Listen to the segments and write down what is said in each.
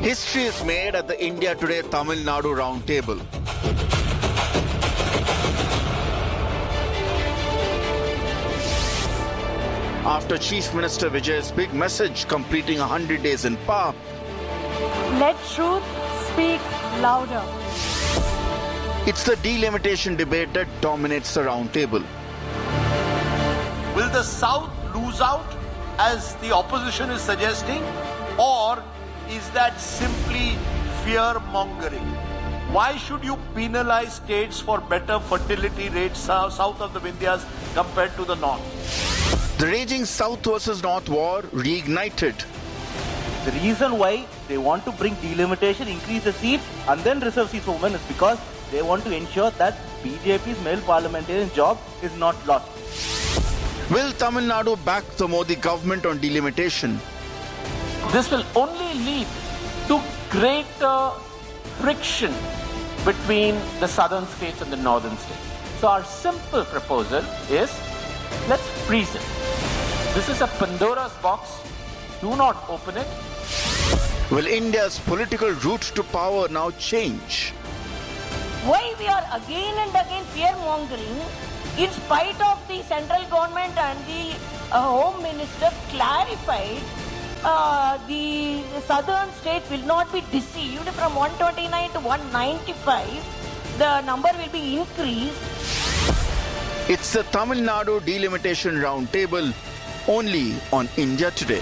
History is made at the India Today Tamil Nadu Roundtable. After Chief Minister Vijay's big message completing 100 days in power, let truth speak louder. It's the delimitation debate that dominates the roundtable. Will the South lose out, as the opposition is suggesting, or is that simply fear-mongering? Why should you penalize states for better fertility rates south of the Vindhyas compared to the north? The raging South versus North war reignited. The reason why they want to bring delimitation, increase the seats, and then reserve seats for women is because they want to ensure that BJP's male parliamentarian job is not lost. Will Tamil Nadu back the Modi government on delimitation? This will only lead to greater friction between the southern states and the northern states. So our simple proposal is, let's freeze it. This is a Pandora's box. Do not open it. Will India's political route to power now change? Why we are again and again fear-mongering, in spite of the central government and the Home Minister clarified, the southern states will not be deceived from 129 to 195. The number will be increased. It's the Tamil Nadu Delimitation Roundtable, only on India Today.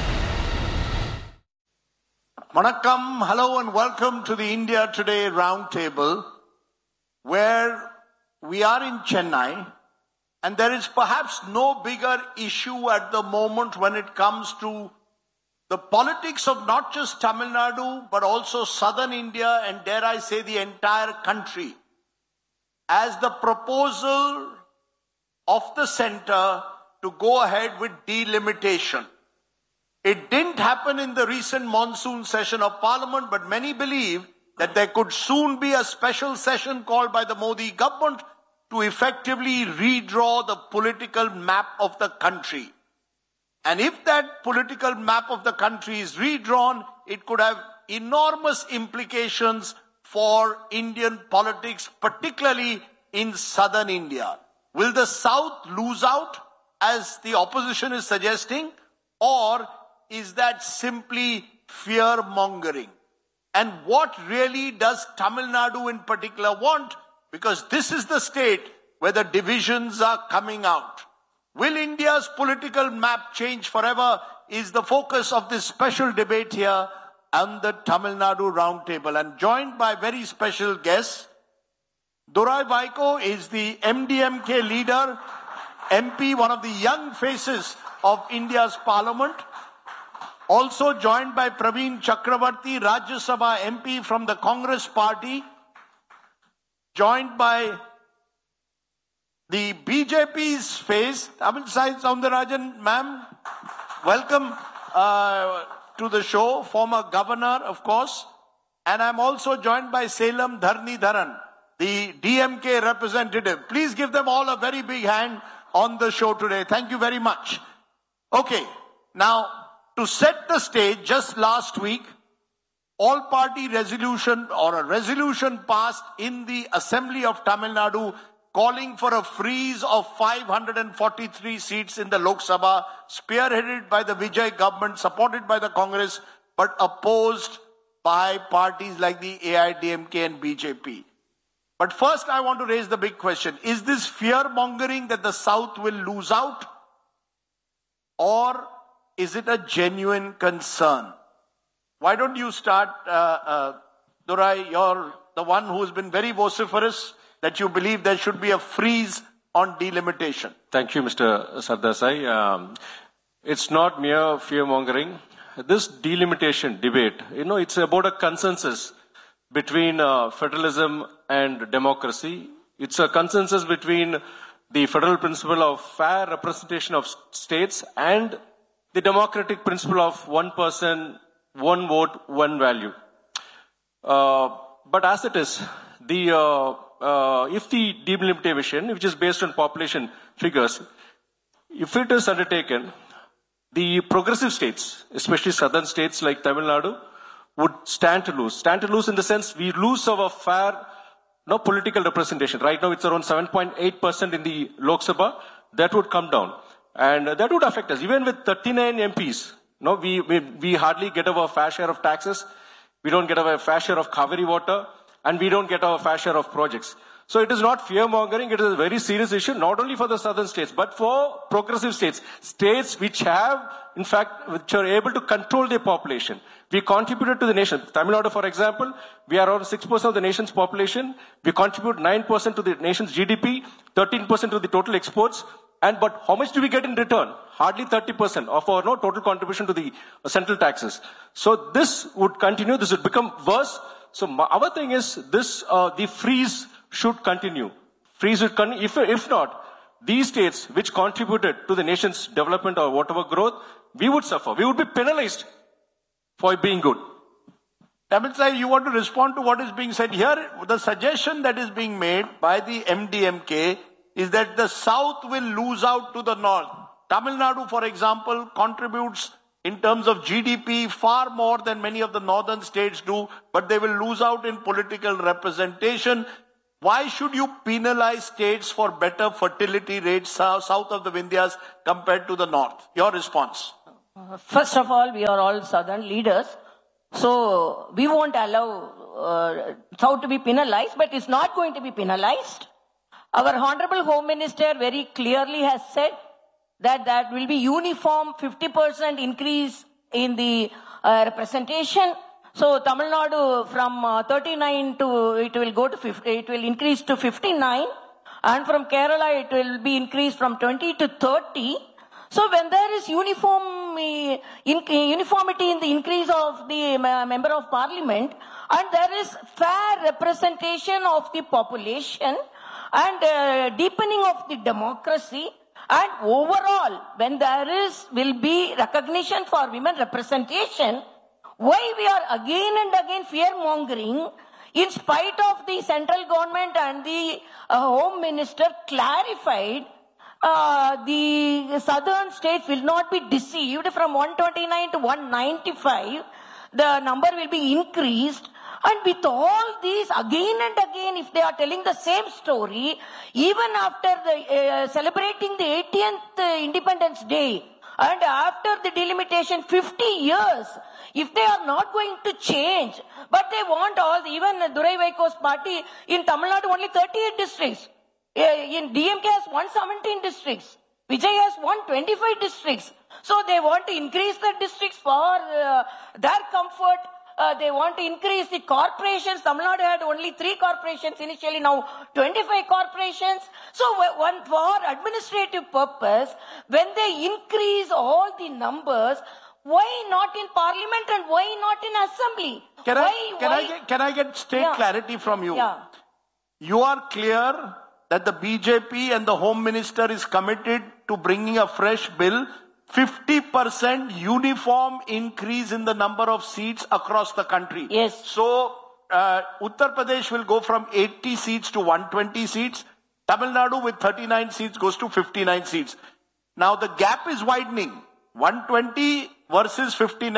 Vanakkam, hello and welcome to the India Today Roundtable, where we are in Chennai, and there is perhaps no bigger issue at the moment when it comes to the politics of not just Tamil Nadu, but also southern India and, dare I say, the entire country, as the proposal of the centre to go ahead with delimitation. It didn't happen in the recent monsoon session of Parliament, but many believe that there could soon be a special session called by the Modi government to effectively redraw the political map of the country. And if that political map of the country is redrawn, it could have enormous implications for Indian politics, particularly in southern India. Will the South lose out, as the opposition is suggesting, or is that simply fear-mongering? And what really does Tamil Nadu in particular want? Because this is the state where the divisions are coming out. Will India's political map change forever is the focus of this special debate here on the Tamil Nadu Roundtable. And joined by very special guests, Durai Vaiko is the MDMK leader, MP, one of the young faces of India's parliament. Also joined by Praveen Chakravarti, Rajya Sabha MP from the Congress party. Joined by the BJP's face, Tamilisai Soundarajan, ma'am, welcome to the show, former governor, of course. And I'm also joined by Salem Dharnidharan, the DMK representative. Please give them all a very big hand on the show today. Thank you very much. Okay, now to set the stage, just last week, all-party resolution or a resolution passed in the Assembly of Tamil Nadu calling for a freeze of 543 seats in the Lok Sabha, spearheaded by the Vijay government, supported by the Congress, but opposed by parties like the AIDMK and BJP. But first I want to raise the big question. Is this fear-mongering that the South will lose out? Or is it a genuine concern? Why don't you start, Durai, you're the one who's been very vociferous that you believe there should be a freeze on delimitation. Thank you, Mr. Sardasai. It's not mere fear-mongering. This delimitation debate, it's about a consensus between federalism and democracy. It's a consensus between the federal principle of fair representation of states and the democratic principle of one person, one vote, one value. But as it is, if the delimitation, which is based on population figures, if it is undertaken, the progressive states, especially southern states like Tamil Nadu, would stand to lose. Stand to lose in the sense we lose our fair political representation. Right now it's around 7.8% in the Lok Sabha. That would come down. And that would affect us. Even with 39 MPs, we hardly get our fair share of taxes. We don't get our fair share of Kaveri water. And we don't get our fair share of projects. So it is not fear-mongering. It is a very serious issue, not only for the southern states, but for progressive states. States which have, in fact, which are able to control their population. We contributed to the nation. Tamil Nadu, for example, we are around 6% of the nation's population. We contribute 9% to the nation's GDP, 13% to the total exports. But how much do we get in return? Hardly 30% of our total contribution to the central taxes. So this would continue. This would become worse. So our thing is this, the freeze should continue. Freeze would continue. If not, these states which contributed to the nation's development or whatever growth, we would suffer. We would be penalized for being good. Tamil Sai, you want to respond to what is being said here? The suggestion that is being made by the MDMK is that the South will lose out to the North. Tamil Nadu, for example, contributes in terms of GDP far more than many of the northern states do, but they will lose out in political representation. Why should you penalize states for better fertility rates south of the Vindhyas compared to the north? Your response. First of all, we are all southern leaders. So we won't allow South to be penalized, but it's not going to be penalized. Our Honorable Home Minister very clearly has said that that will be uniform 50% increase in the representation. So Tamil Nadu from 39 to, it will go to 50, it will increase to 59. And from Kerala, it will be increased from 20 to 30. So when there is uniformity in the increase of the member of parliament, and there is fair representation of the population, and deepening of the democracy, and overall, when there will be recognition for women representation, why we are again and again fear-mongering, in spite of the central government and the Home Minister clarified, the southern states will not be deceived from 129 to 195. The number will be increased. And with all these, again and again, if they are telling the same story, even after celebrating the 80th Independence Day, and after the delimitation 50 years, if they are not going to change, but they want all, even Durai Vaiko's party, in Tamil Nadu only 38 districts. In DMK has 117 districts. Vijay has 125 districts. So they want to increase the districts for their comfort. They want to increase the corporations. Tamil Nadu had only 3 corporations initially, now 25 corporations. So for administrative purpose, when they increase all the numbers, why not in parliament and why not in assembly? Can I get clarity from you? Yeah. You are clear that the BJP and the Home Minister is committed to bringing a fresh bill, 50% uniform increase in the number of seats across the country. Yes. So, Uttar Pradesh will go from 80 seats to 120 seats. Tamil Nadu with 39 seats goes to 59 seats. Now the gap is widening. 120 versus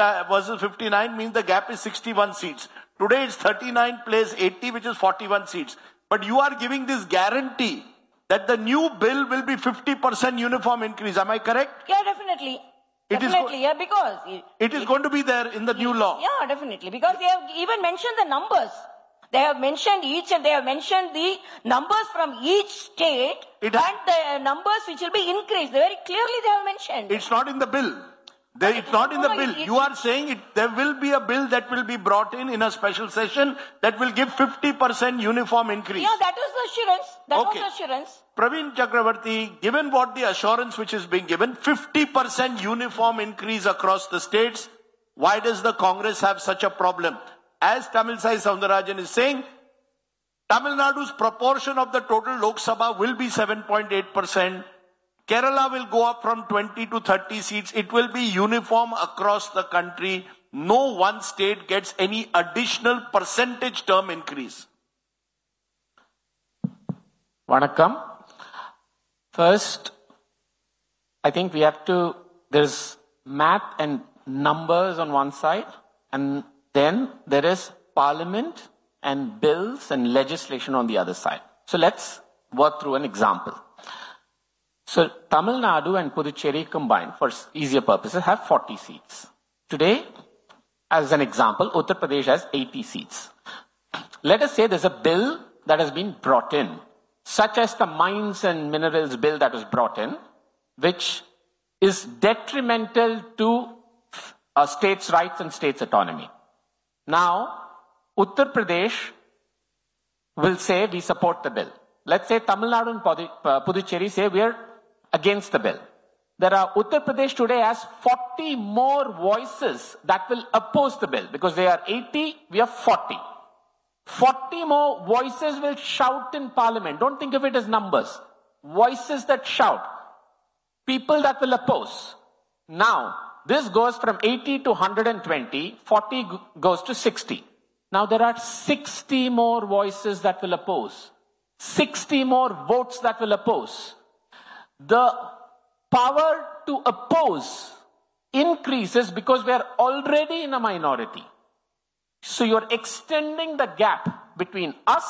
59 means the gap is 61 seats. Today it's 39 plays 80, which is 41 seats. But you are giving this guarantee that the new bill will be 50% uniform increase. Am I correct? Yeah, definitely. Yeah, because it is going to be there in the new law. Yeah, definitely. Because they have even mentioned the numbers. They have mentioned they have mentioned the numbers from each state and the numbers which will be increased. Very clearly they have mentioned. It's not in the bill. It's not in the bill. You are saying there will be a bill that will be brought in a special session that will give 50% uniform increase. Yeah, that was the assurance. That was the assurance. Praveen Chakravarti, given what the assurance which is being given, 50% uniform increase across the states, why does the Congress have such a problem? As Tamil Sai Soundarajan is saying, Tamil Nadu's proportion of the total Lok Sabha will be 7.8%. Kerala will go up from 20 to 30 seats. It will be uniform across the country. No one state gets any additional percentage term increase. Vanakkam. First, I think we have to, there's math and numbers on one side and then there is parliament and bills and legislation on the other side. So let's work through an example. So Tamil Nadu and Puducherry combined, for easier purposes, have 40 seats. Today, as an example, Uttar Pradesh has 80 seats. Let us say there's a bill that has been brought in, such as the Mines and Minerals Bill that was brought in, which is detrimental to states' rights and states' autonomy. Now, Uttar Pradesh will say we support the bill. Let's say Tamil Nadu and Puducherry say we are against the bill. There are Uttar Pradesh today has 40 more voices that will oppose the bill because they are 80, we are 40. 40 more voices will shout in parliament. Don't think of it as numbers. Voices that shout. People that will oppose. Now, this goes from 80 to 120, 40 goes to 60. Now there are 60 more voices that will oppose. 60 more votes that will oppose. The power to oppose increases because we are already in a minority. So you're extending the gap between us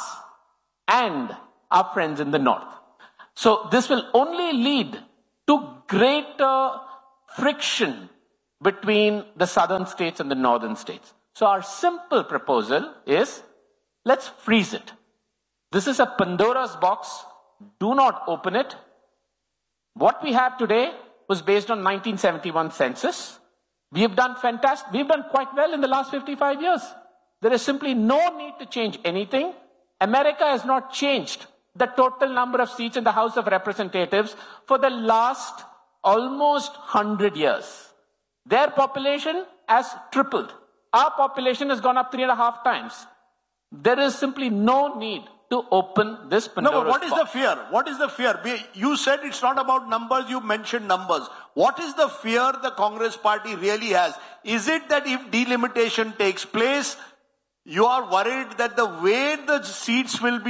and our friends in the north. So this will only lead to greater friction between the southern states and the northern states. So our simple proposal is, let's freeze it. This is a Pandora's box. Do not open it. What we have today was based on 1971 census. We have done fantastic. We've done quite well in the last 55 years. There is simply no need to change anything. America has not changed the total number of seats in the House of Representatives for the last almost 100 years. Their population has tripled. Our population has gone up 3.5 times. There is simply no need to open this Pandora's box. No, but what is the fear? What is the fear? You said it's not about numbers, you mentioned numbers. What is the fear the Congress party really has? Is it that if delimitation takes place, you are worried that the way the seats will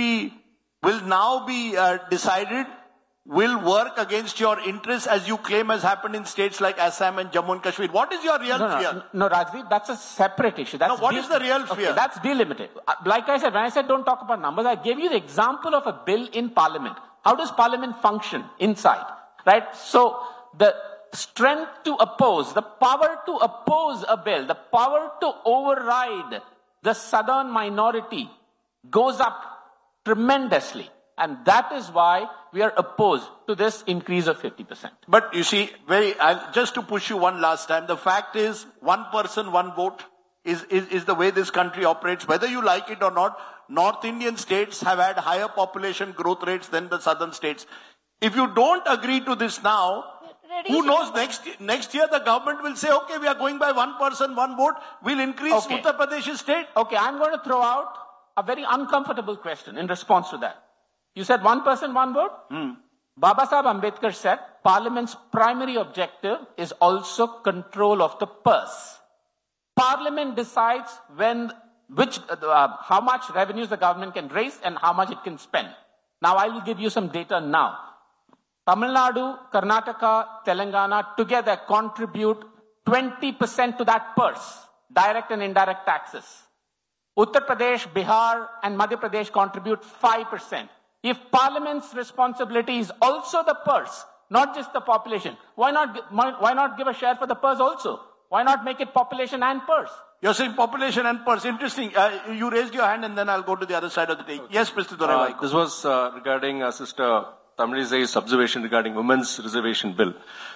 now be decided will work against your interests, as you claim has happened in states like Assam and Jammu and Kashmir? What is your real fear? No, Rajveer, that's a separate issue. What is the real fear? Okay, that's delimited. Like I said, when I said don't talk about numbers, I gave you the example of a bill in parliament. How does parliament function inside? Right? So the strength to oppose, the power to oppose a bill, the power to override the southern minority goes up tremendously. And that is why we are opposed to this increase of 50%. But you see, just to push you one last time, the fact is, one person, one vote is the way this country operates. Whether you like it or not, North Indian states have had higher population growth rates than the southern states. If you don't agree to this now, who knows, next year the government will say, okay, we are going by one person, one vote, we'll increase Uttar Pradesh's state. Okay, I'm going to throw out a very uncomfortable question in response to that. You said one person, one vote? Baba Sahib Ambedkar said Parliament's primary objective is also control of the purse. Parliament decides how much revenues the government can raise and how much it can spend. Now I will give you some data now. Tamil Nadu, Karnataka, Telangana together contribute 20% to that purse, direct and indirect taxes. Uttar Pradesh, Bihar and Madhya Pradesh contribute 5%. If Parliament's responsibility is also the purse, not just the population, why not give a share for the purse also? Why not make it population and purse? You're saying population and purse. Interesting. You raised your hand and then I'll go to the other side of the table. Yes, Mr. Dorai. This was regarding Sister Tamilisai's observation regarding women's reservation bill.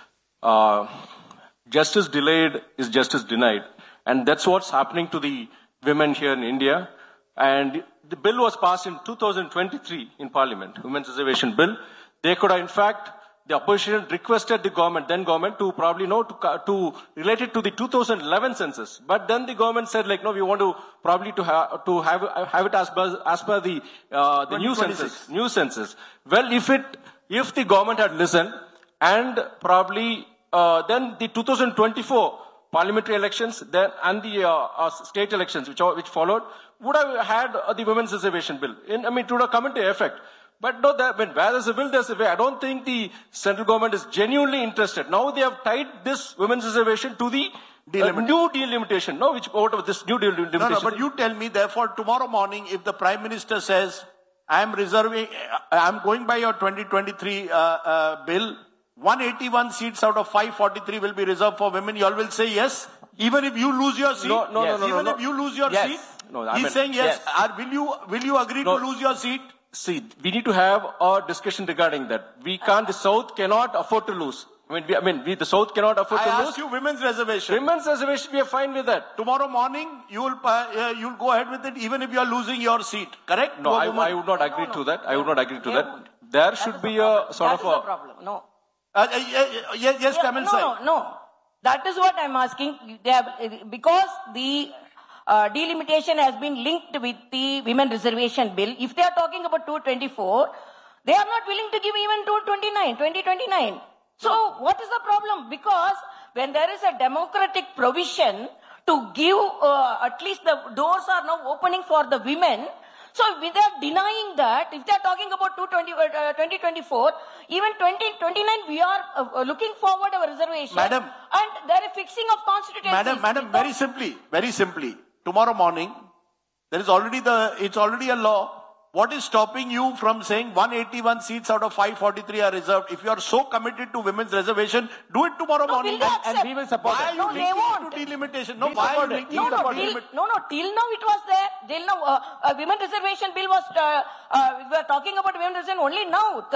Justice delayed is justice denied. And that's what's happening to the women here in India. And the bill was passed in 2023 in Parliament, Women's Reservation Bill. They could have, in fact, the opposition requested the government, then government, to probably to relate it to the 2011 census. But then the government said, like, no, we want to probably to have it as per the new census. Well, if the government had listened and probably then the 2024 parliamentary elections then and the state elections which followed would have had the women's reservation bill. It would have come into effect. But no, where there's a will, there's a way. I don't think the central government is genuinely interested. Now they have tied this women's reservation to the New delimitation. No, whatever this new delimitation. No, but you tell me, therefore, tomorrow morning, if the Prime Minister says, I'm going by your 2023 bill, 181 seats out of 543 will be reserved for women. You all will say yes, even if you lose your seat. Even if you lose your seat. No, he's saying yes. Will you agree to lose your seat? See, we need to have a discussion regarding that. The South cannot afford to lose. The South cannot afford to lose. I ask you women's reservation. Women's reservation, we are fine with that. Tomorrow morning, you'll go ahead with it, even if you are losing your seat. Correct? No, I would not agree to that. I would not agree to that. There should be a sort of a... That is the problem. No. Yes, Kamil Sai. No. That is what I'm asking. Because the delimitation has been linked with the women reservation bill. If they are talking about 224, they are not willing to give even 2029. So what is the problem? Because when there is a democratic provision to give, at least the doors are now opening for the women. So if they are denying that, if they are talking about 2024, even 2029, we are looking forward our reservation. Madam. And there is fixing of constituencies. Madam, very simply, tomorrow morning, it's already a law. What is stopping you from saying 181 seats out of 543 are reserved? If you are so committed to women's reservation, do it tomorrow morning. And we will support Why it. are you linking it to delimitation? No, why are you linking it to delimitation? Till now it was there. Till now, women reservation bill was, we were talking about women reservation only now.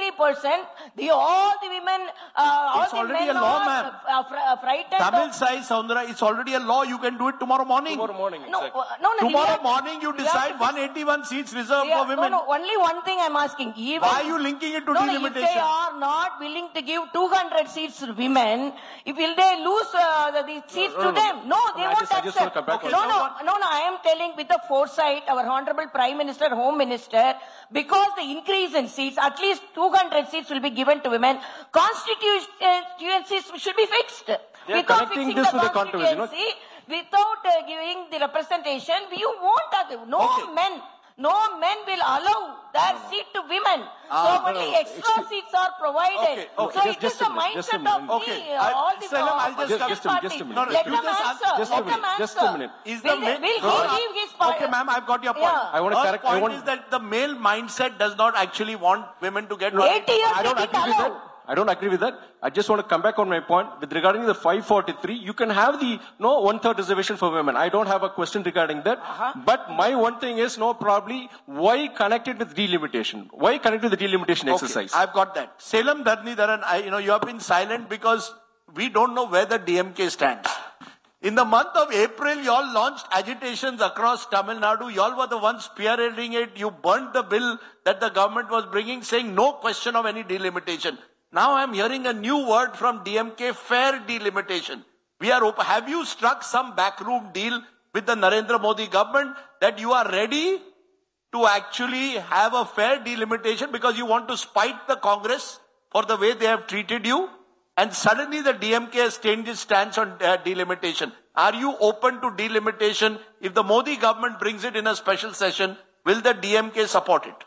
33%, all the women, all It's the already men a law, are frightened. Tamil Sai Soundra, it's already a law. You can do it tomorrow morning. Tomorrow morning you decide 181 seats reserved for women. Only one thing I'm asking. Why are you linking it to delimitation? If they are not willing to give 200 seats to women, will they lose the seats to them? No, they won't accept. I am telling with the foresight, our Honorable Prime Minister, Home Minister, because the increase in seats, at least 200 seats will be given to women, constituencies should be fixed. Without fixing the constituency, without giving the representation, you won't have, no men will allow their seat to women. So only extra seats are provided. So it is the mindset of all the parties. Let them answer. Just a minute. Will he leave his party? Okay, ma'am, I've got your point. I want to correct. Point is that the male mindset does not actually want women to get... 80 years I don't agree with that. I just want to come back on my point. With regarding the 543, you can have the 1/3 reservation for women. I don't have a question regarding that. But my one thing is, probably, why connect it with delimitation? Why connect with the delimitation exercise? I've got that. Salem Dharnidharan, you have been silent because we don't know where the DMK stands. In the month of April, you all launched agitations across Tamil Nadu. You all were the ones spearheading it. You burnt the bill that the government was bringing, saying no question of any delimitation. Now I'm hearing a new word from DMK, fair delimitation. Have you struck some backroom deal with the Narendra Modi government that you are ready to actually have a fair delimitation because you want to spite the Congress for the way they have treated you? And suddenly the DMK has changed its stance on delimitation. Are you open to delimitation? If the Modi government brings it in a special session, will the DMK support it?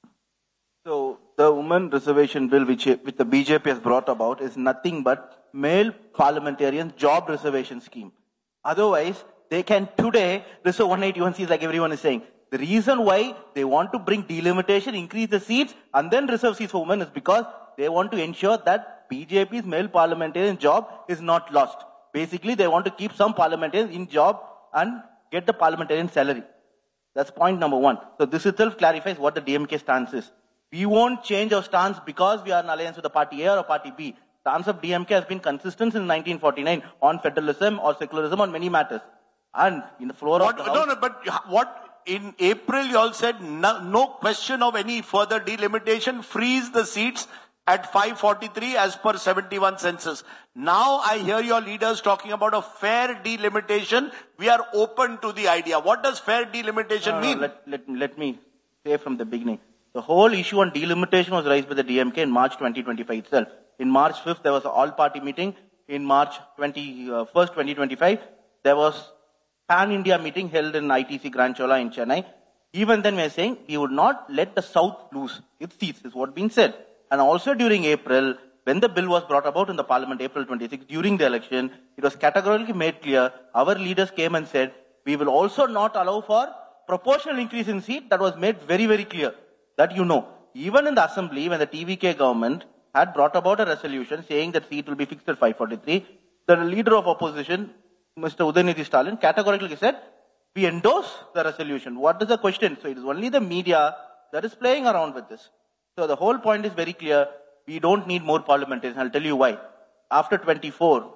So the women reservation bill which the BJP has brought about is nothing but male parliamentarian job reservation scheme. Otherwise, they can today reserve 181 seats like everyone is saying. The reason why they want to bring delimitation, increase the seats and then reserve seats for women is because they want to ensure that BJP's male parliamentarian job is not lost. Basically, they want to keep some parliamentarians in job and get the parliamentarian salary. That's point number one. So this itself clarifies what the DMK stance is. We won't change our stance because we are in alliance with the party A or party B. The stance of DMK has been consistent since 1949 on federalism or secularism on many matters. And in the floor of the House... but what in April you all said no question of any further delimitation, freeze the seats at 543 as per 71 census. Now I hear your leaders talking about a fair delimitation. We are open to the idea. What does fair delimitation mean? Let me say from the beginning. The whole issue on delimitation was raised by the DMK in March 2025 itself. In March 5th, there was an all-party meeting. In March 21st, 2025, there was pan-India meeting held in ITC Grand Chola in Chennai. Even then, we are saying we would not let the South lose its seats, is what being said. And also during April, when the bill was brought about in the parliament April 26, during the election, it was categorically made clear. Our leaders came and said, we will also not allow for proportional increase in seat. That was made very, very clear. That you know. Even in the assembly, when the TVK government had brought about a resolution saying that seat will be fixed at 543, the leader of opposition, Mr. Udayanidhi Stalin, categorically said, we endorse the resolution. What is the question? So it is only the media that is playing around with this. So the whole point is very clear. We don't need more parliamentarians. I'll tell you why. After 24,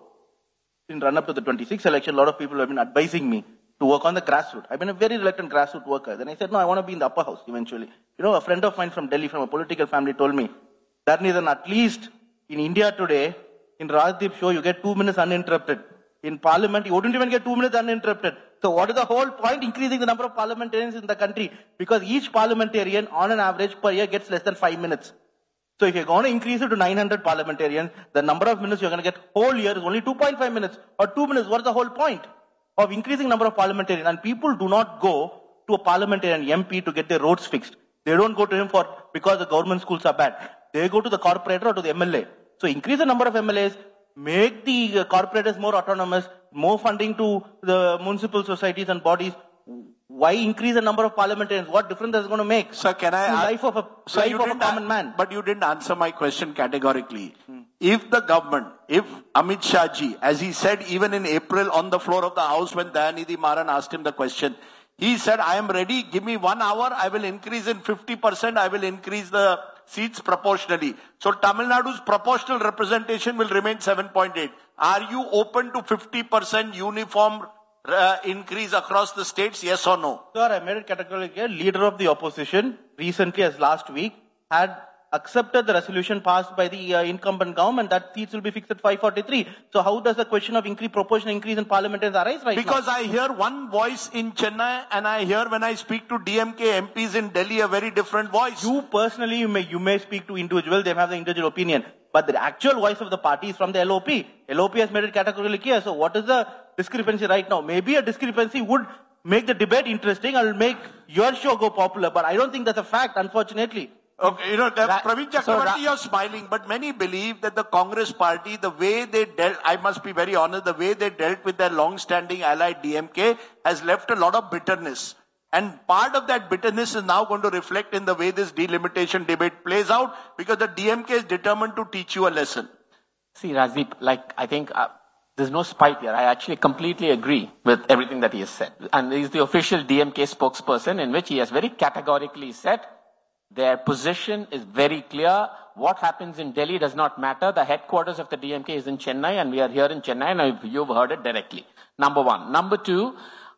in run-up to the 26 election, a lot of people have been advising me to work on the grassroots. I've been a very reluctant grassroots worker. Then I said, no, I want to be in the upper house eventually. You know, a friend of mine from Delhi, from a political family, told me, Dharnidhan, at least in India today, in Rajdeep show, you get 2 minutes uninterrupted. In parliament, you wouldn't even get 2 minutes uninterrupted. So what is the whole point? Increasing the number of parliamentarians in the country. Because each parliamentarian, on an average per year, gets less than 5 minutes. So if you're going to increase it to 900 parliamentarians, the number of minutes you're going to get whole year is only 2.5 minutes or 2 minutes. What is the whole point of increasing number of parliamentarians? And people do not go to a parliamentarian MP to get their roads fixed. They don't go to him because the government schools are bad. They go to the corporator or to the MLA. So increase the number of MLAs, make the corporators more autonomous, more funding to the municipal societies and bodies. Why increase the number of parliamentarians? What difference is it going to make? Sir, can I life of a common man? But you didn't answer my question categorically. If the government, if Amit Shah ji, as he said even in April on the floor of the House when Dayanidhi Maran asked him the question, he said, I am ready, give me 1 hour, I will increase in 50%, I will increase the seats proportionally. So Tamil Nadu's proportional representation will remain 7.8. Are you open to 50% uniform increase across the states, yes or no? Sir, I made it categorically clear. Leader of the opposition, recently as last week, had accepted the resolution passed by the incumbent government that seats will be fixed at 543. So how does the question of proportional increase in parliamentarians arise right now? Because I hear one voice in Chennai and I hear when I speak to DMK MPs in Delhi a very different voice. You personally, you may speak to individuals, they have the individual opinion. But the actual voice of the party is from the LOP. LOP has made it categorically clear. So what is the discrepancy right now? Maybe a discrepancy would make the debate interesting and will make your show go popular. But I don't think that's a fact, unfortunately. Okay, you know, Praveen Chakravarti, you're smiling, but many believe that the Congress party, the way they dealt, I must be very honest, the way they dealt with their long-standing ally DMK has left a lot of bitterness. And part of that bitterness is now going to reflect in the way this delimitation debate plays out, because the DMK is determined to teach you a lesson. See, Rajdeep, I think there's no spite here. I actually completely agree with everything that he has said. And he's the official DMK spokesperson, in which he has very categorically said their position is very clear. What happens in Delhi does not matter. The headquarters of the DMK is in Chennai, and we are here in Chennai, and you've heard it directly. Number one. Number two,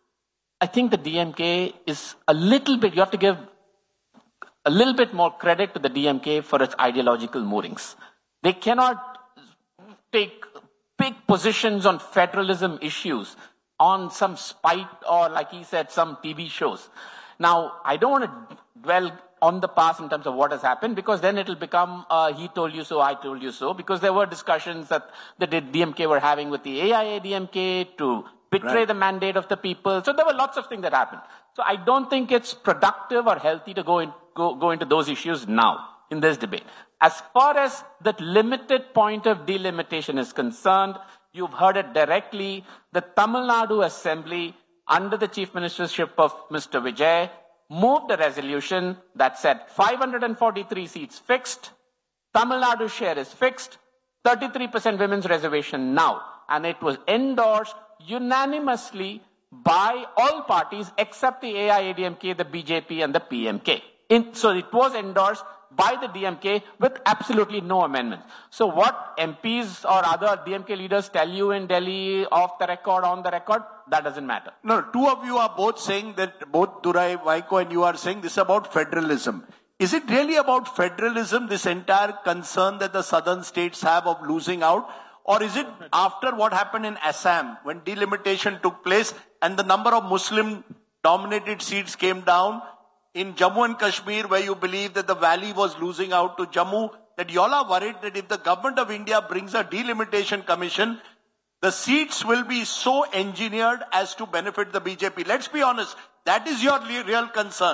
I think the DMK is a little bit, you have to give a little bit more credit to the DMK for its ideological moorings. They cannot take big positions on federalism issues, on some spite or, like he said, some TV shows. Now, I don't want to dwell on the past in terms of what has happened, because then it'll become he told you so, I told you so, because there were discussions that the DMK were having with the AIADMK to betray the mandate of the people. So there were lots of things that happened. So I don't think it's productive or healthy to go into those issues now in this debate. As far as that limited point of delimitation is concerned, you've heard it directly. The Tamil Nadu Assembly, under the Chief Ministership of Mr. Vijay, moved a resolution that said 543 seats fixed, Tamil Nadu share is fixed, 33% women's reservation now. And it was endorsed unanimously by all parties except the AIADMK, the BJP and the PMK. So it was endorsed by the DMK with absolutely no amendments. So what MPs or other DMK leaders tell you in Delhi, off the record, on the record, that doesn't matter. No, two of you are both saying that, both Durai, Vaiko and you are saying this is about federalism. Is it really about federalism, this entire concern that the southern states have of losing out? Or is it after what happened in Assam, when delimitation took place and the number of Muslim-dominated seats came down, in Jammu and Kashmir, where you believe that the valley was losing out to Jammu, that you all are worried that if the government of India brings a delimitation commission, the seats will be so engineered as to benefit the BJP. Let's be honest, that is your real concern.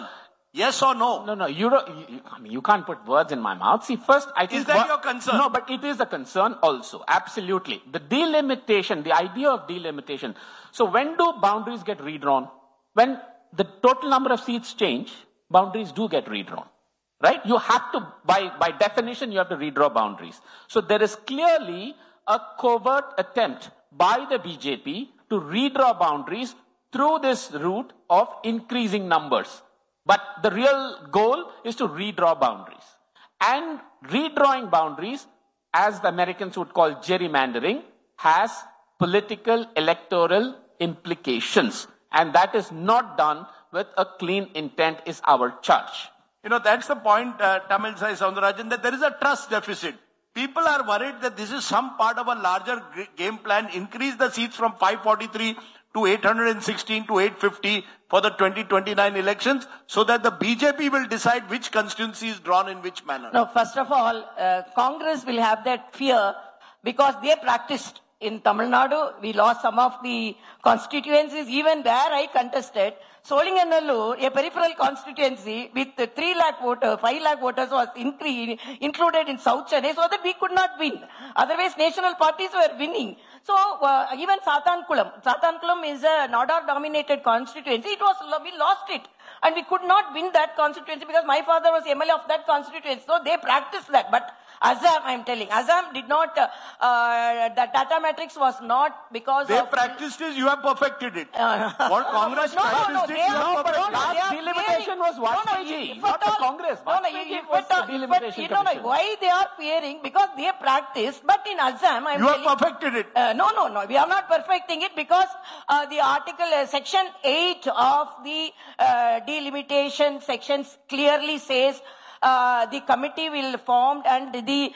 Yes or no? No, you don't. You can't put words in my mouth. See, first, I think. Is that your concern? No, but it is a concern also. Absolutely. The delimitation, the idea of delimitation. So when do boundaries get redrawn? When the total number of seats change, boundaries do get redrawn. Right? You have to, by definition, you have to redraw boundaries. So there is clearly a covert attempt by the BJP to redraw boundaries through this route of increasing numbers. But the real goal is to redraw boundaries. And redrawing boundaries, as the Americans would call gerrymandering, has political electoral implications. And that is not done with a clean intent is our charge. That's the point, Tamil Sai Soundarajan, that there is a trust deficit. People are worried that this is some part of a larger game plan, increase the seats from 543 to 816 to 850 for the 2029 elections, so that the BJP will decide which constituency is drawn in which manner. No, first of all, Congress will have that fear because they practiced in Tamil Nadu. We lost some of the constituencies. Even there I contested. Solinganallur, a peripheral constituency with 3 lakh voters, 5 lakh voters was included in South Chennai, so that we could not win. Otherwise, national parties were winning. So, even Sathankulam is a Nadar-dominated constituency. We lost it. And we could not win that constituency because my father was MLA of that constituency. So, they practiced that. But Assam, I am telling, Assam did not, the data matrix was not because they of... practiced it, you have perfected it. What Congress practiced it, you have perfected it. Last delimitation was Vajpayee, not the Congress. Why they are fearing? Because they practiced, but in Assam, I am you telling... You have perfected it. No, we are not perfecting it because the article, section 8 of the delimitation sections clearly says the committee will formed and the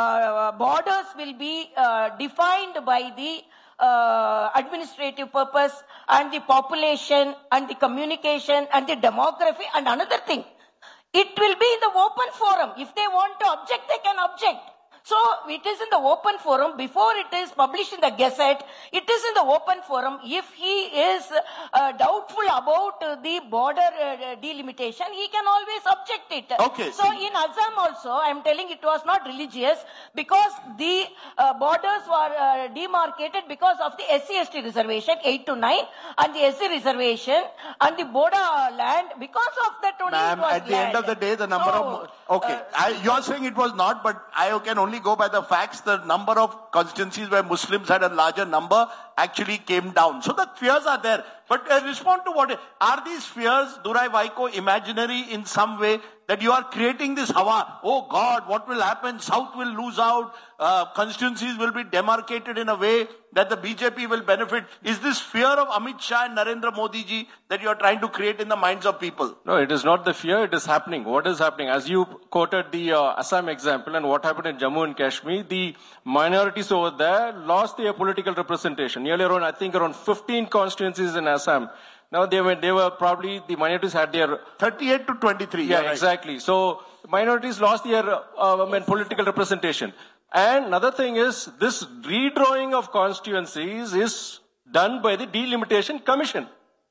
borders will be defined by the administrative purpose and the population and the communication and the demography and another thing. It will be in the open forum. If they want to object, they can object. So it is in the open forum. Before it is published in the Gazette, it is in the open forum. If he is doubtful about the border delimitation, he can always object it. Okay. So in Assam also, I am telling it was not religious because the borders were demarcated because of the SC/ST reservation 8 to 9 and the SC reservation and the border land because of that only it was at the end of the day, the number of... Okay, you are saying it was not, but I can only go by the facts. The number of constituencies where Muslims had a larger number actually came down. So the fears are there. But respond to what... Are these fears, Durai Vaiko, imaginary in some way? That you are creating this hawa, oh God, what will happen? South will lose out, constituencies will be demarcated in a way that the BJP will benefit. Is this fear of Amit Shah and Narendra Modi ji that you are trying to create in the minds of people? No, it is not the fear, it is happening. What is happening? As you quoted the Assam example and what happened in Jammu and Kashmir, the minorities over there lost their political representation. Nearly around, I think around 15 constituencies in Assam. Now they were probably, the minorities had their... 38 to 23. Yeah, exactly. So minorities lost their political representation. And another thing is, this redrawing of constituencies is done by the Delimitation Commission,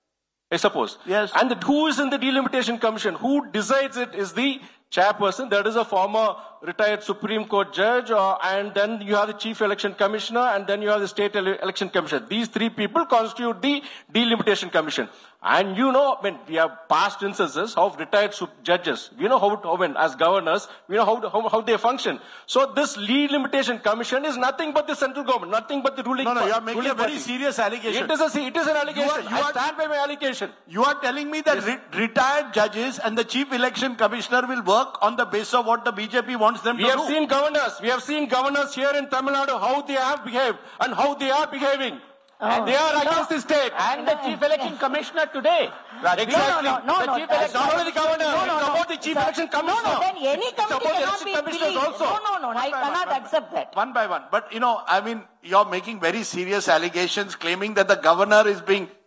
I suppose. Yes. And who is in the Delimitation Commission? Who decides it is the chairperson. That is a former retired Supreme Court judge, and then you have the Chief Election Commissioner, and then you have the State Election Commissioner. These three people constitute the Delimitation Commission. And you know, we have past instances of retired judges. We know how as governors, we know how they function. So this Delimitation Commission is nothing but the central government, nothing but the ruling party. No, you are making a very serious allegation. It is an allegation. I stand by my allegation. You are telling me that retired judges and the Chief Election Commissioner will work on the basis of what the BJP wants them to do. We have seen governors here in Tamil Nadu, how they have behaved and how they are behaving. And they are against the state. And the Chief Election Commissioner today. Exactly. Not only the governor, it's about the Chief Election Commissioner. No, then any committee cannot be believed. Also. No, I cannot accept that. One by one. But, you're making very serious allegations claiming that the governor is being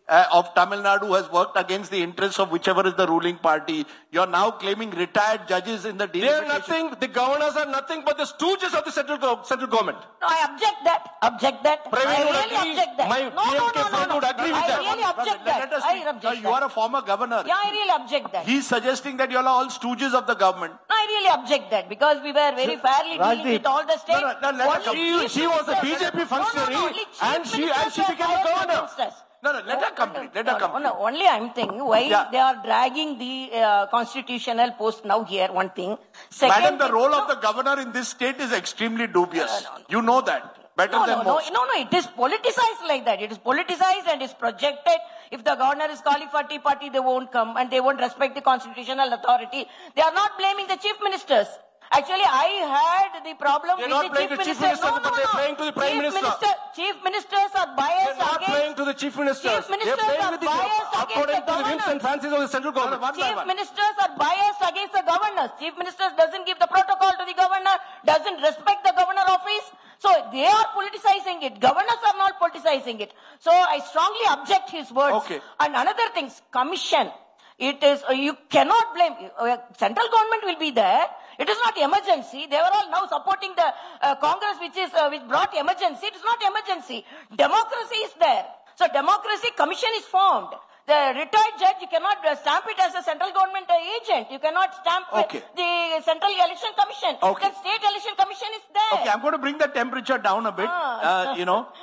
of Tamil Nadu has worked against the interests of whichever is the ruling party. You're now claiming retired judges in the They are delimitation. nothing, the governors are nothing but the stooges of the central government. No, I object that. Object that. Praveen I would really agree. object that. My No, DMK friend would agree with I that. really object that. Let us I speak. object You are that. a former governor. Yeah, I really object that. He's suggesting that you are all stooges of the government. No, I really object that because we were very fairly dealing Rajdeep. with all the states. No, let her Only She was a chief BJP ministers- functionary only chief and she ministers were became a fired governor. against us. No, let her complete. Let her complete. No, only I'm thinking why Yeah. they are dragging the constitutional post now here, one thing. Second Madam, the thing- role no, of the governor in this state is extremely dubious. No. You know that better than most. No, it is politicized like that. It is politicized and is projected. If the governor is calling for Tea Party, they won't come and they won't respect the constitutional authority. They are not blaming the chief ministers. Actually, I had the problem They're with not the playing chief to chief minister. minister, but they're playing to the prime minister. Chief ministers are They're biased not against. playing to the chief ministers. Chief They're ministers playing are with the, biased against according the to the whims governor. and fancies of the central government. One by Chief one. ministers are biased against the governors. Chief ministers doesn't give the protocol to the governor, doesn't respect the governor office. So they are politicizing it. Governors are not politicizing it. So I strongly object his words. Okay. And another thing, commission. It is, you cannot blame, central government will be there. It is not emergency. They were all now supporting the Congress which brought emergency. It is not emergency. Democracy is there. So democracy commission is formed. The retired judge, you cannot stamp it as a central government agent. You cannot stamp Okay. the Central Election Commission. Okay. The State Election Commission is there. Okay, I'm going to bring the temperature down a bit. He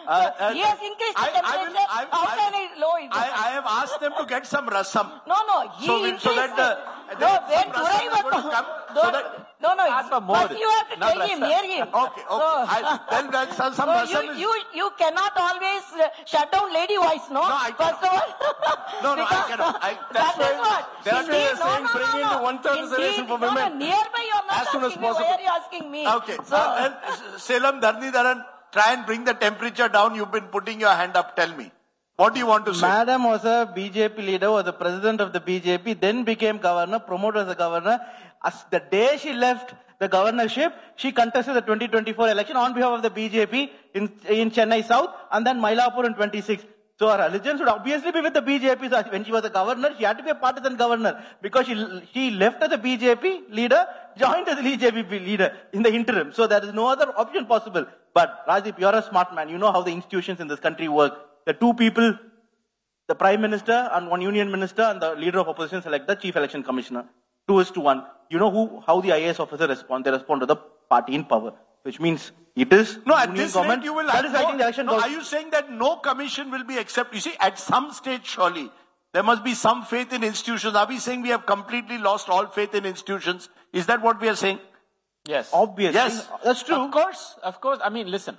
has increased the temperature. How can I lower it? I have asked them to get some rasam. No, he So increased that it. there No, is when some rasam is going to come, so that- Ask for more. First you have to tell him, hear him. Okay. Then some So rasam is... you cannot always shut down lady voice, no? No, I First of all. No, I Because cannot. That is what. That's why Indeed, they're saying bring in the one-third reservation for women. Nearby you are not As soon as asking me. Why possible. are you asking me? Okay. So, Salem Dharnidharan, try and bring the temperature down. You've been putting your hand up. Tell me. What do you want to say? Madam was a BJP leader, was the president of the BJP, then became governor, promoted as a governor. As the day she left the governorship, she contested the 2024 election on behalf of the BJP in Chennai South and then Mylapore in 26. So her allegiance would obviously be with the BJP. So when she was a governor, she had to be a partisan governor because she left as a BJP leader, joined as a BJP leader in the interim. So there is no other option possible. But Rajdeep, you're a smart man. You know how the institutions in this country work. The two people, the prime minister and one union minister and the leader of opposition select the chief election commissioner. 2:1. You know how the IAS officer respond? They respond to the party in power, which means it is No, at union this government rate you will that is writing the election no, laws. are you saying that no commission will be accepted? You see, at some stage, surely, there must be some faith in institutions. Are we saying we have completely lost all faith in institutions? Is that what we are saying? Yes. Obviously, Yes. that's true. Of course. I mean, listen,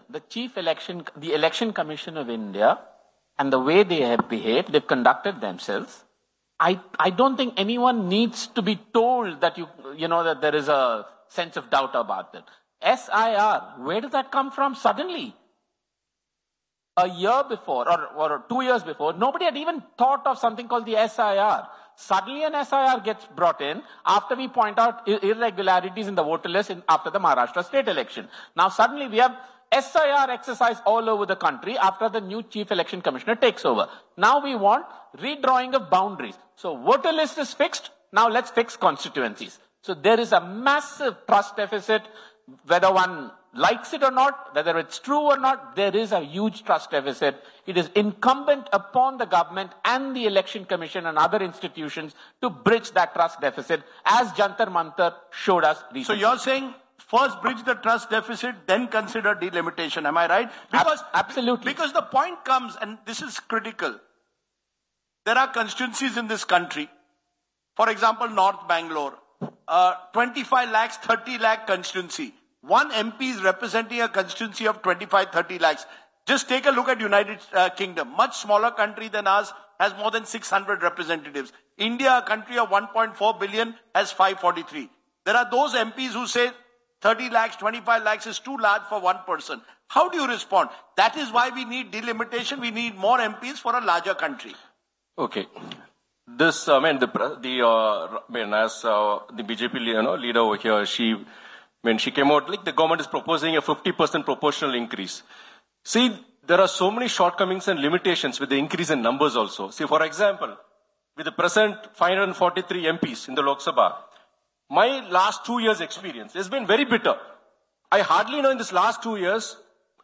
the Election Commission of India and the way they have behaved, they've conducted themselves. I don't think anyone needs to be told that that there is a sense of doubt about it. SIR, where did that come from suddenly? A year before or 2 years before, nobody had even thought of something called the SIR. Suddenly an SIR gets brought in after we point out irregularities in the voter list after the Maharashtra state election. Now suddenly we have SIR exercise all over the country after the new chief election commissioner takes over. Now we want redrawing of boundaries. So voter list is fixed. Now let's fix constituencies. So there is a massive trust deficit, whether one likes it or not, whether it's true or not, there is a huge trust deficit. It is incumbent upon the government and the election commission and other institutions to bridge that trust deficit, as Jantar Mantar showed us recently. So you're saying first bridge the trust deficit, then consider delimitation. Am I right? Absolutely. Because the point comes, and this is critical. There are constituencies in this country. For example, North Bangalore, 25 lakhs, 30 lakh constituency. One MP is representing a constituency of 25, 30 lakhs. Just take a look at United Kingdom. Much smaller country than us, has more than 600 representatives. India, a country of 1.4 billion, has 543. There are those MPs who say 30 lakhs, 25 lakhs is too large for one person. How do you respond? That is why we need delimitation. We need more MPs for a larger country. Okay. This, as the BJP leader over here, she came out, like the government is proposing a 50% proportional increase. See, there are so many shortcomings and limitations with the increase in numbers also. See, for example, with the present 543 MPs in the Lok Sabha, my last 2 years experience has been very bitter. I hardly know in this last 2 years,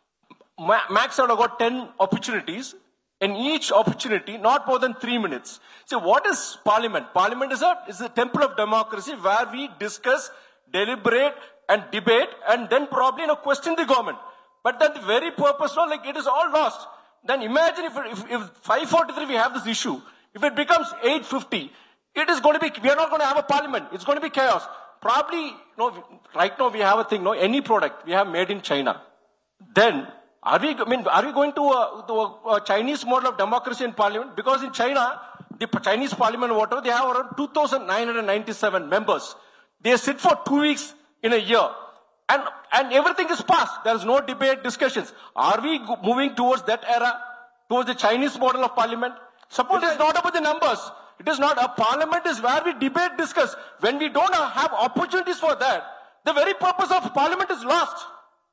max I have got 10 opportunities, and each opportunity not more than 3 minutes. So what is Parliament? Parliament is a temple of democracy where we discuss, deliberate and debate and then probably question the government. But then the very purpose, it is all lost. Then imagine if 543 we have this issue, if it becomes 850, it is going to be, we are not going to have a parliament. It's going to be chaos. Probably, right now we have a thing, any product we have made in China. Then, are we going to a Chinese model of democracy in parliament? Because in China, the Chinese parliament, whatever, they have around 2,997 members. They sit for 2 weeks in a year. And everything is passed. There is no debate, discussions. Are we moving towards that era? Towards the Chinese model of parliament? Suppose it is not about the numbers. It is not. A parliament is where we debate, discuss. When we don't have opportunities for that, the very purpose of parliament is lost.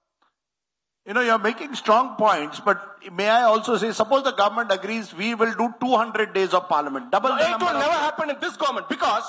You're making strong points, but may I also say, suppose the government agrees, we will do 200 days of parliament. Double the number. It will never happen in this government because,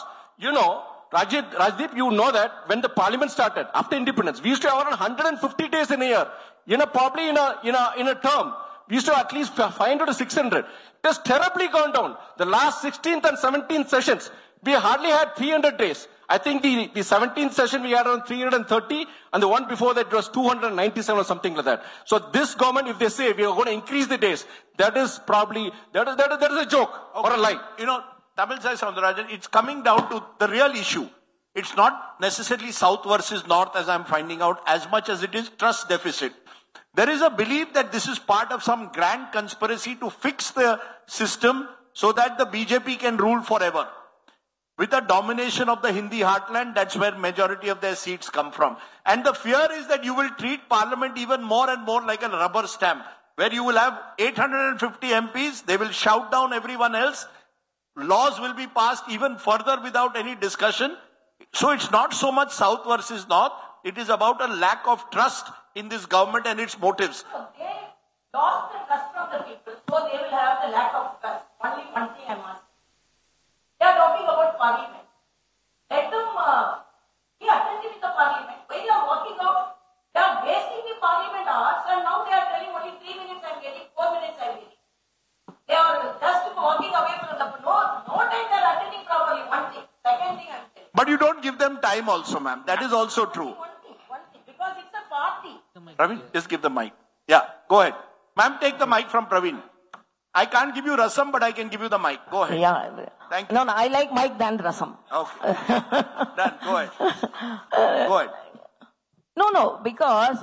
Rajdeep, you know that when the parliament started, after independence, we used to have around 150 days in a year. Probably in a term, we used to have at least 500 to 600. It has terribly gone down. The last 16th and 17th sessions, we hardly had 300 days. I think the 17th session we had around 330, and the one before that was 297 or something like that. So this government, if they say we are going to increase the days, that is probably, that is a joke or a lie. Tamil Sai Soundarajan, it's coming down to the real issue. It's not necessarily South versus North, as I'm finding out, as much as it is trust deficit. There is a belief that this is part of some grand conspiracy to fix the system so that the BJP can rule forever. With the domination of the Hindi heartland, that's where majority of their seats come from. And the fear is that you will treat parliament even more and more like a rubber stamp, where you will have 850 MPs, they will shout down everyone else, laws will be passed even further without any discussion. So it's not so much South versus North, it is about a lack of trust in this government and its motives. So they lost the trust from the people, so they will have the lack of trust. Only one thing I must. They are talking about parliament. Let them be attentive in the parliament. When they are walking out, they are wasting the parliament hours, and now they are telling only 3 minutes I am getting, 4 minutes I am getting. They are just walking away from the no time they are attending properly. One thing. Second thing I am telling. But you don't give them time also, ma'am. That is also true. One thing. Because it's a party. Praveen, just give the mic. Yeah, go ahead. Ma'am, take the mic from Praveen. I can't give you rasam, but I can give you the mic. Go ahead. Yeah. Thank you. No, I like mic than rasam. Okay. Done. Go ahead. Go ahead. No, because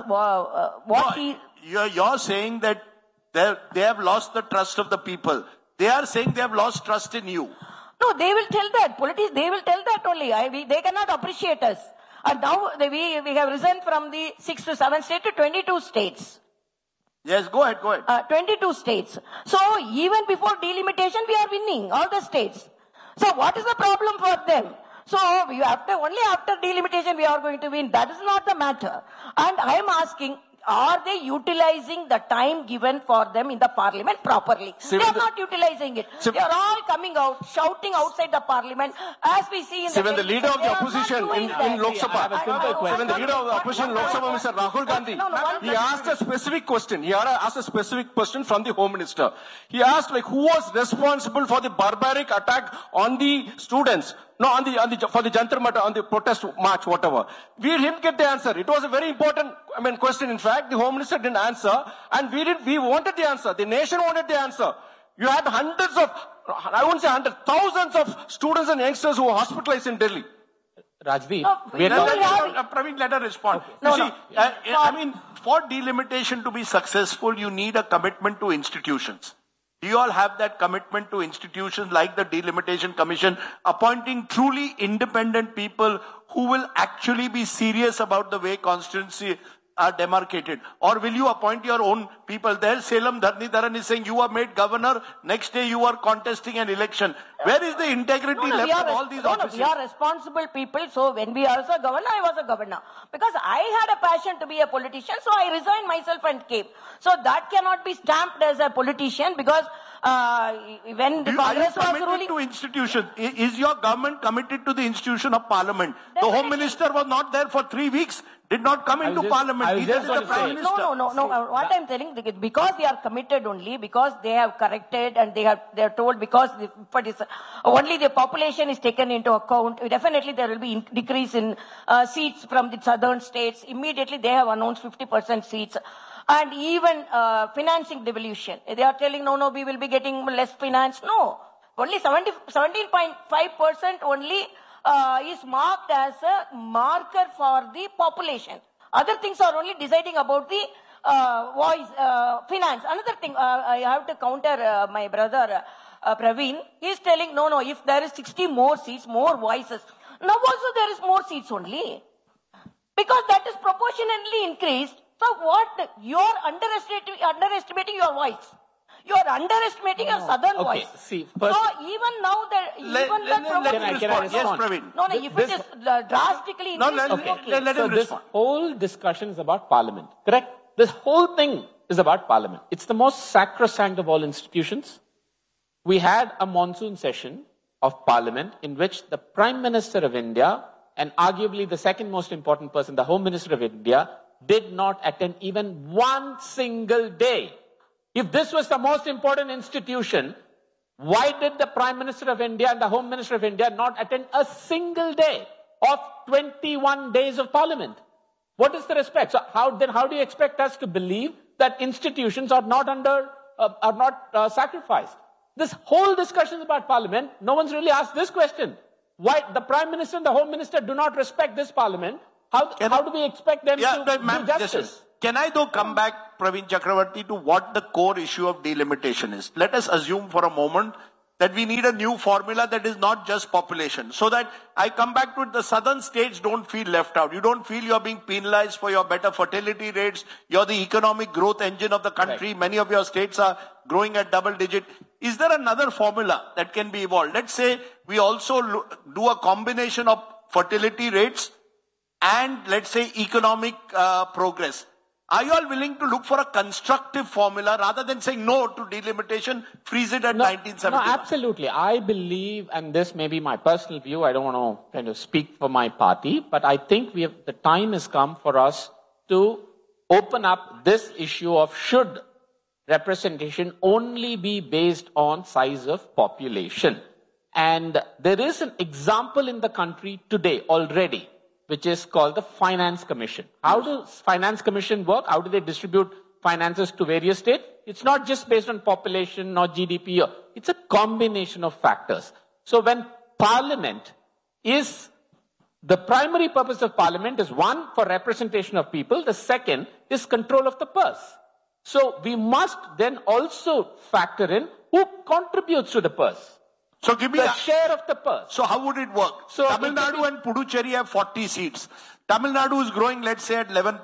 You're saying that they have lost the trust of the people. They are saying they have lost trust in you. No, they will tell that. Politics, they will tell that only. They cannot appreciate us. And now we have risen from the 6 to 7 states to 22 states. Yes, go ahead. 22 states. So even before delimitation, we are winning all the states. So what is the problem for them? So only after delimitation we are going to win. That is not the matter. And I am asking, are they utilizing the time given for them in the parliament properly? They are not utilizing it. They are all coming out, shouting outside the parliament, as we see in when the leader of the opposition in Lok Sabha, when the leader of the opposition in Lok Sabha, Mr. Rahul Gandhi, he asked a specific question. He asked a specific question from the Home Minister. He asked, who was responsible for the barbaric attack on the students? No, for the Jantar Mantar, on the protest march, whatever. We didn't get the answer. It was a very important, question. In fact, the Home Minister didn't answer, and we wanted the answer. The nation wanted the answer. You had hundreds of, I wouldn't say hundreds, thousands of students and youngsters who were hospitalized in Delhi. Rajdeep, Praveen, let her respond. For delimitation to be successful, you need a commitment to institutions. Do you all have that commitment to institutions like the Delimitation Commission, appointing truly independent people who will actually be serious about the way constituency are demarcated? Or will you appoint your own people? There, Salem Dharnidharan is saying you are made governor, next day you are contesting an election. Where is the integrity left of all these offices? We are responsible people. So when we are also governor, I was a governor. Because I had a passion to be a politician, so I resigned myself and came. So that cannot be stamped as a politician because when the Congress was committed ruling... to institution? Is your government committed to the institution of parliament? The Home Minister was not there for 3 weeks, did not come into parliament. Neither is the Prime Minister. No. What I'm telling, because they are committed only, because they have corrected and they are told because only the population is taken into account, definitely there will be decrease in seats from the southern states. Immediately they have announced 50% seats. And even financing devolution. They are telling, no, we will be getting less finance. No. Only 17.5% only is marked as a marker for the population. Other things are only deciding about the finance. Another thing, I have to counter my brother Praveen. He is telling, no, if there is 60 more seats, more voices. Now also there is more seats only. Because that is proportionately increased. So what? You are underestimating your voice. You are underestimating your southern voice. See, first, so even now Can I respond? Yes, Praveen. No, if it is drastically increased, let him respond. This whole discussion is about parliament, correct? This whole thing is about parliament. It's the most sacrosanct of all institutions. We had a monsoon session of parliament in which the Prime Minister of India and arguably the second most important person, the Home Minister of India, did not attend even one single day. If this was the most important institution, why did the Prime Minister of India and the Home Minister of India not attend a single day of 21 days of Parliament? What is the respect? So how do you expect us to believe that institutions are not sacrificed? This whole discussion is about Parliament. No one's really asked this question. Why the Prime Minister and the Home Minister do not respect this Parliament? How do we expect them to do justice? Can I though come back, Praveen Chakravarti, to what the core issue of delimitation is? Let us assume for a moment that we need a new formula that is not just population. So that I come back to it, the southern states don't feel left out. You don't feel you're being penalized for your better fertility rates. You're the economic growth engine of the country. Right. Many of your states are growing at double digit. Is there another formula that can be evolved? Let's say we also do a combination of fertility rates and let's say economic progress. Are you all willing to look for a constructive formula rather than saying no to delimitation, freeze it at 1971? No, absolutely. I believe, and this may be my personal view, I don't want to kind of speak for my party, but I think the time has come for us to open up this issue of should representation only be based on size of population. And there is an example in the country today already, which is called the Finance Commission. How does Finance Commission work? How do they distribute finances to various states? It's not just based on population or GDP. It's a combination of factors. So when Parliament is, the primary purpose of Parliament is one, for representation of people. The second is control of the purse. So we must then also factor in who contributes to the purse. So give me the share of the purse. So how would it work? So Tamil Nadu and Puducherry have 40 seats. Tamil Nadu is growing, let's say, at 11%.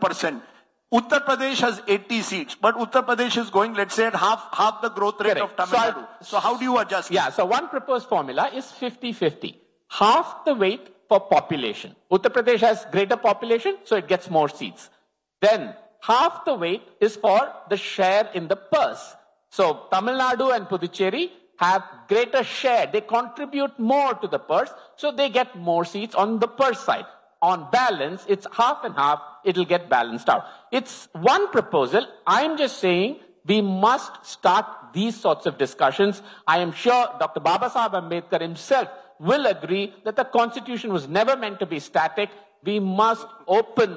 Uttar Pradesh has 80 seats, but Uttar Pradesh is going, let's say, at half the growth rate of Tamil Nadu. So how do you adjust? Yeah, so one proposed formula is 50-50. Half the weight for population. Uttar Pradesh has greater population, so it gets more seats. Then half the weight is for the share in the purse. So Tamil Nadu and Puducherry have greater share. They contribute more to the purse, so they get more seats on the purse side. On balance, it's half and half. It'll get balanced out. It's one proposal. I'm just saying we must start these sorts of discussions. I am sure Dr. Babasaheb Ambedkar himself will agree that the Constitution was never meant to be static. We must be open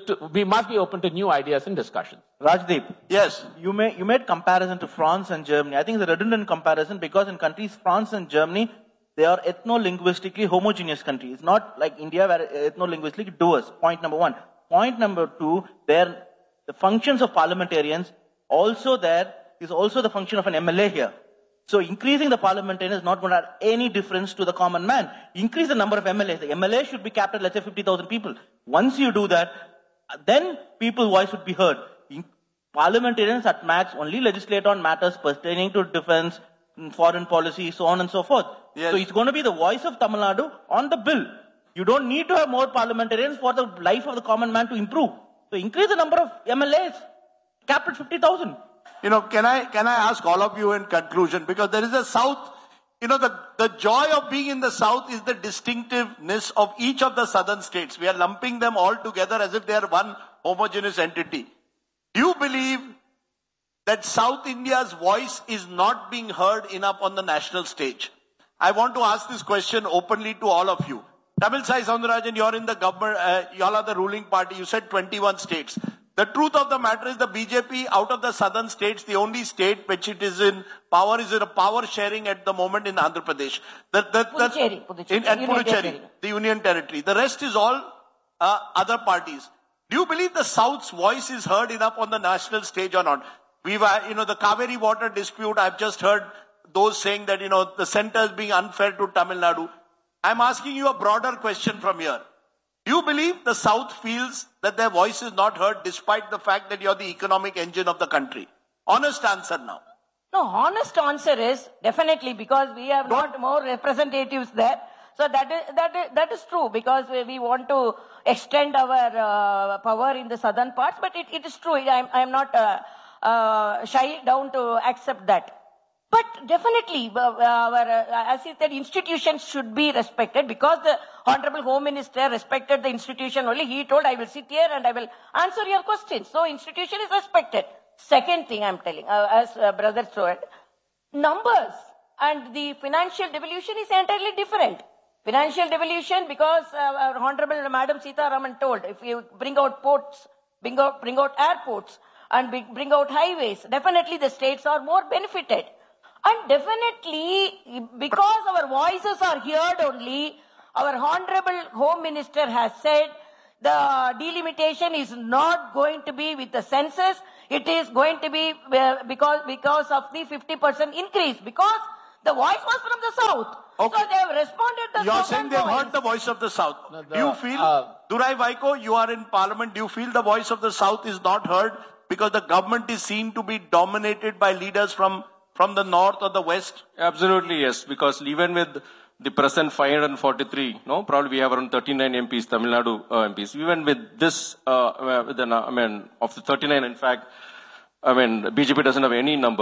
to new ideas and discussions. Rajdeep. Yes. You made comparison to France and Germany. I think it's a redundant comparison because in countries France and Germany, they are ethno-linguistically homogeneous countries. It's not like India where ethno-linguistically diverse. Point number one. Point number two, the functions of parliamentarians there is also the function of an MLA here. So increasing the parliamentarians is not going to have any difference to the common man. Increase the number of MLAs. The MLA should be capped at, let's say, 50,000 people. Once you do that, then people's voice would be heard. Parliamentarians at max only legislate on matters pertaining to defense, foreign policy, so on and so forth. Yes. So it's going to be the voice of Tamil Nadu on the bill. You don't need to have more parliamentarians for the life of the common man to improve. So increase the number of MLAs, capped at 50,000. Can I ask all of you in conclusion, because there is a South, the joy of being in the South is the distinctiveness of each of the southern states. We are lumping them all together as if they are one homogeneous entity. Do you believe that South India's voice is not being heard enough on the national stage? I want to ask this question openly to all of you. Tamil Sai Soundarajan, you're in the government, y'all are the ruling party. You said 21 states. The truth of the matter is the BJP, out of the southern states, the only state which it is in power is in a power sharing at the moment in Andhra Pradesh. Puducherry. Puducherry, the union territory. The rest is all other parties. Do you believe the South's voice is heard enough on the national stage or not? We've, the Kaveri water dispute, I've just heard those saying that, the center is being unfair to Tamil Nadu. I'm asking you a broader question from here. Do you believe the South feels that their voice is not heard despite the fact that you're the economic engine of the country? Honest answer now. No, honest answer is definitely, because we have not more representatives there. So that is true, because we want to extend our power in the southern parts, but it is true. I am not shy down to accept that. But definitely, as he said, institutions should be respected, because the Honorable Home Minister respected the institution only. He told, I will sit here and I will answer your questions. So institution is respected. Second thing I'm telling, as Brother said, numbers and the financial devolution is entirely different. Financial devolution, because our Honorable Madam Sita Raman told, if you bring out ports, bring out airports and bring out highways, definitely the states are more benefited. And definitely, because our voices are heard only, our Honorable Home Minister has said the delimitation is not going to be with the census. It is going to be because of the 50% increase, because the voice was from the South. Okay. So they have responded. You're saying they've heard the voice of the South. No, do you feel, Durai Vaiko, you are in Parliament, do you feel the voice of the South is not heard because the government is seen to be dominated by leaders from the north or the west? Absolutely, yes. Because even with the present 543, probably we have around 39 MPs, Tamil Nadu MPs. Even with this, of the 39, in fact, BJP doesn't have any number.